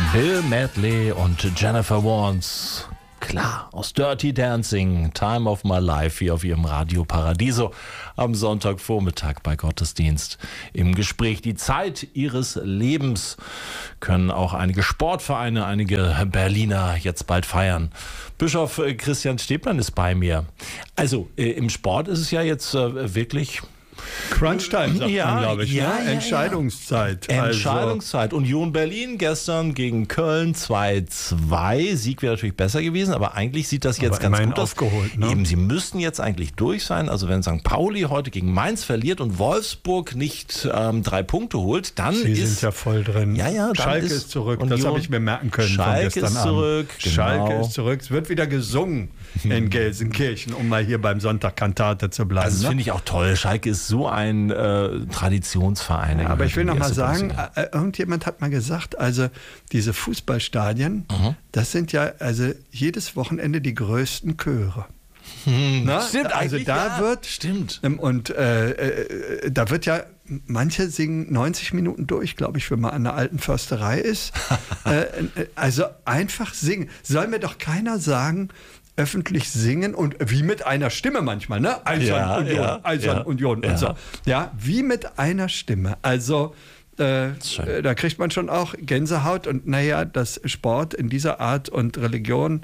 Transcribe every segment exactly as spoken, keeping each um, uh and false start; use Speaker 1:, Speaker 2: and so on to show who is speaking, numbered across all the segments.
Speaker 1: Bill Medley und Jennifer Warnes. Klar, aus Dirty Dancing, Time of My Life, hier auf ihrem Radio Paradiso am Sonntagvormittag bei Gottesdienst im Gespräch. Die Zeit ihres Lebens können auch einige Sportvereine, einige Berliner jetzt bald feiern. Bischof Christian Steblein ist bei mir. Also äh, im Sport ist es ja jetzt äh, wirklich...
Speaker 2: Crunch-Time, sagt
Speaker 1: ja,
Speaker 2: man, glaube ich.
Speaker 1: ja,
Speaker 2: ne?
Speaker 1: ja,
Speaker 2: Entscheidungszeit.
Speaker 1: Ja. Entscheidungszeit. Union Berlin gestern gegen Köln zwei zwei. Sieg wäre natürlich besser gewesen, aber eigentlich sieht das jetzt
Speaker 2: aber
Speaker 1: ganz gut aus.
Speaker 2: Aufgeholt, ne?
Speaker 1: Eben, sie müssten jetzt eigentlich durch sein. Also wenn Sankt Pauli heute gegen Mainz verliert und Wolfsburg nicht ähm, drei Punkte holt, dann
Speaker 2: Sie
Speaker 1: ist...
Speaker 2: sind ja voll drin.
Speaker 1: Ja, ja,
Speaker 2: Schalke ist, ist zurück,
Speaker 1: Union,
Speaker 2: das habe ich mir merken können
Speaker 1: Schalke
Speaker 2: von gestern
Speaker 1: ist zurück,
Speaker 2: Abend.
Speaker 1: genau.
Speaker 2: Schalke ist zurück. Es wird wieder gesungen in Gelsenkirchen, um mal hier beim Sonntag Kantate zu bleiben.
Speaker 1: Also das
Speaker 2: ne?
Speaker 1: finde ich auch toll. Schalke ist so ein äh, Traditionsverein.
Speaker 2: Ja, aber ich will noch mal sagen,
Speaker 1: Bundesliga.
Speaker 2: äh, irgendjemand hat mal gesagt, also diese Fußballstadien, mhm. das sind ja also jedes Wochenende die größten Chöre.
Speaker 1: Hm,
Speaker 2: Na,
Speaker 1: stimmt,
Speaker 2: also
Speaker 1: eigentlich,
Speaker 2: da
Speaker 1: ja,
Speaker 2: wird
Speaker 1: stimmt.
Speaker 2: Ähm, und äh, äh, da wird ja, manche singen neunzig Minuten durch, glaube ich, wenn man an der alten Försterei ist. äh, also einfach singen. Soll mir doch keiner sagen, öffentlich singen und wie mit einer Stimme manchmal, ne? Eisern
Speaker 1: Ja,
Speaker 2: Union,
Speaker 1: ja,
Speaker 2: Eisern
Speaker 1: ja,
Speaker 2: Union
Speaker 1: ja.
Speaker 2: und so. Ja, wie mit einer Stimme. Also äh, äh, da kriegt man schon auch Gänsehaut und naja, dass Sport in dieser Art und Religion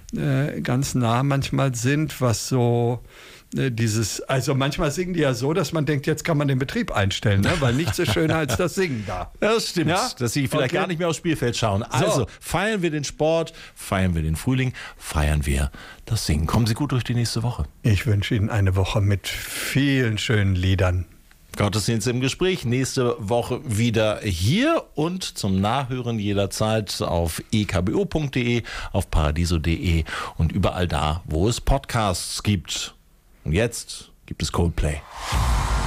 Speaker 2: äh, ganz nah manchmal sind, was so äh, dieses, also manchmal singen die ja so, dass man denkt, jetzt kann man den Betrieb einstellen, ne? Weil nichts ist schöner als das Singen da.
Speaker 1: Ja, das stimmt,
Speaker 2: Ja?
Speaker 1: dass sie vielleicht
Speaker 2: Okay.
Speaker 1: gar nicht mehr aufs Spielfeld schauen. Also,
Speaker 2: So.
Speaker 1: feiern wir den Sport, feiern wir den Frühling, feiern wir das Singen. Kommen Sie gut durch die nächste Woche.
Speaker 2: Ich wünsche Ihnen eine Woche mit vielen schönen Liedern.
Speaker 1: Gottesdienst im Gespräch, nächste Woche wieder hier und zum Nachhören jederzeit auf e k b o punkt d e, auf paradiso punkt d e und überall da, wo es Podcasts gibt. Und jetzt gibt es Coldplay.